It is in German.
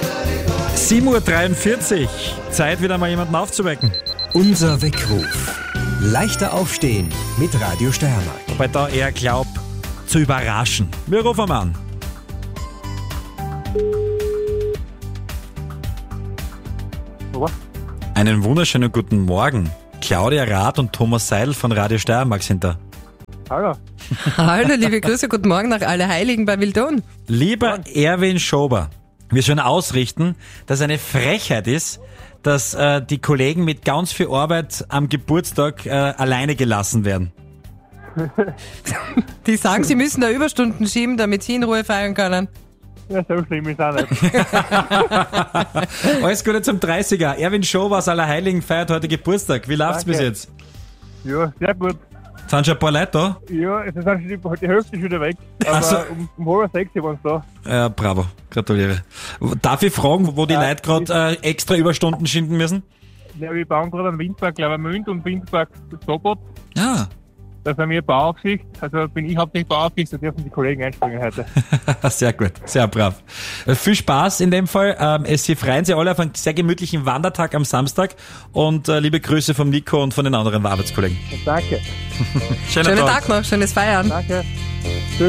7:43 Uhr. Zeit, wieder mal jemanden aufzuwecken. Unser Weckruf. Leichter aufstehen mit Radio Steiermark. Wobei da eher glaubt, zu überraschen. Wir rufen mal an. Einen wunderschönen guten Morgen. Claudia Rath und Thomas Seidel von Radio Steiermark sind da. Hallo. Hallo, liebe Grüße, guten Morgen nach Allerheiligen bei Wildon. Lieber Erwin Schober, wir sollen ausrichten, dass eine Frechheit ist, dass die Kollegen mit ganz viel Arbeit am Geburtstag alleine gelassen werden. Die sagen, sie müssen da Überstunden schieben, damit sie in Ruhe feiern können. Ja, so schlimm ist auch nicht. Alles Gute zum 30er. Erwin Schober aus Allerheiligen feiert heute Geburtstag. Wie läuft's bis jetzt? Ja, sehr gut. Sind schon ein paar Leute da? Ja, es ist schon die Hälfte schon wieder weg. Aber so. um 5:30 waren sie da. Ja, bravo. Gratuliere. Darf ich fragen, wo die Leute gerade extra Überstunden schinden müssen? Ja, wir bauen gerade einen Windpark Lauermünd und Windpark Sobot. Ja. Da sind wir Bauaufsicht. Also bin ich hauptsächlich Bauaufsicht, da dürfen die Kollegen einspringen heute. Sehr gut, sehr brav. Viel Spaß in dem Fall. Sie freuen sich alle auf einen sehr gemütlichen Wandertag am Samstag und liebe Grüße vom Nico und von den anderen Arbeitskollegen. Danke. Schönen Tag noch, schönes Feiern. Danke.